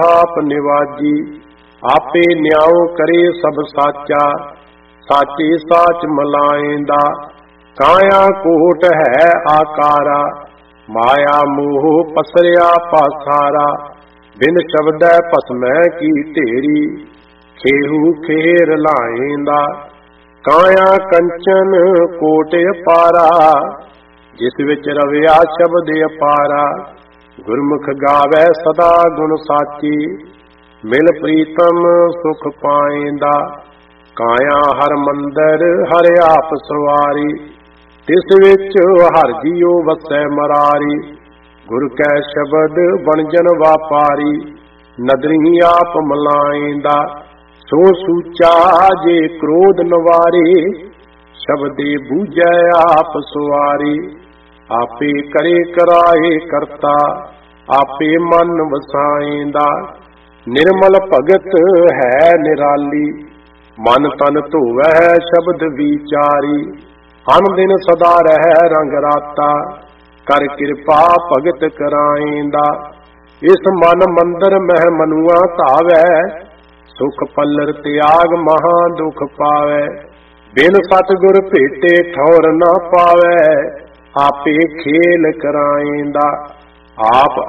आप निवाजी। आपे न्याओ करे सब साचा, साचे साच मलाएंदा। काया कोट है आकारा, माया मोह पसरिया पासारा। बिन शब्दै भस्मै की ढेरी, खेहू खेर लाएंदा। काया कंचन कोट अपारा, जिस विच रविया शब्द अपारा। गुरमुख गावै सदा गुण साची, मिल प्रीतम सुख पाएंदा। काया हर मंदिर हर आप सवारी, तिस विच हर जियो वसै मरारी। गुर कै शब्द बनजन वापारी, नदरी आप मलाएंदा। सो सूचा जे क्रोध नवारे, शब्दे बूझै आप सुवारी। आपे करे कराए करता, आपे मन वसाएंदा। निर्मल भगत है निराली, मन तन धोवै शब्द विचारी। अन दिन सदा रह रंग राता, कर कृपा भगत कराएंदा। इस मन मंदिर मह मनुआ धावै, सुख पल्लर त्याग महा दुख पावै। बिन सतगुर भेटे ठौर न पावै, आपे खेल कराएंदा। आप